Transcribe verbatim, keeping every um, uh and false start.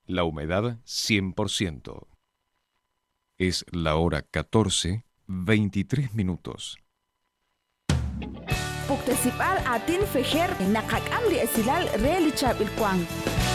La humedad cien por ciento. Es la hora catorce, veintitrés minutos. Puktasipal atin fejer nakakam li asilal relichab ilkwang.